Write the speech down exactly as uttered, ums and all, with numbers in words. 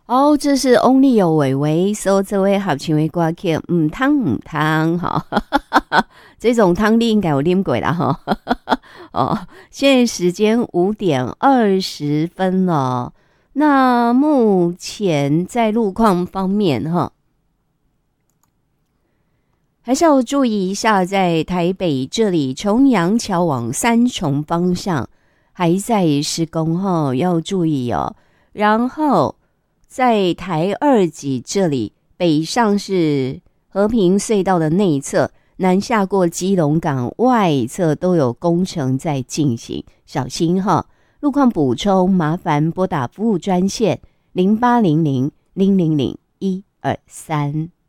哦，这是 Only 有伟伟说这位好情为歌曲，唔汤唔汤哈，这种汤你应该有啉过啦哈。哦，现在时间五点二十分了。那目前在路况方面哈，还是要注意一下，在台北这里重阳桥往三重方向还在施工哈，要注意哦。然后在台二级这里北上是和平隧道的内侧，南下过基隆港外侧都有工程在进行，小心哈。路况补充麻烦拨打服务专线零八零零零零零一二三。